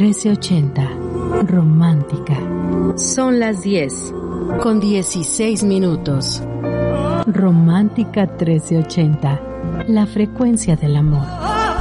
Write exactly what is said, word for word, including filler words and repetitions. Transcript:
trece ochenta. Romántica. Son las diez, con dieciséis minutos. Romántica trece ochenta. La frecuencia del amor.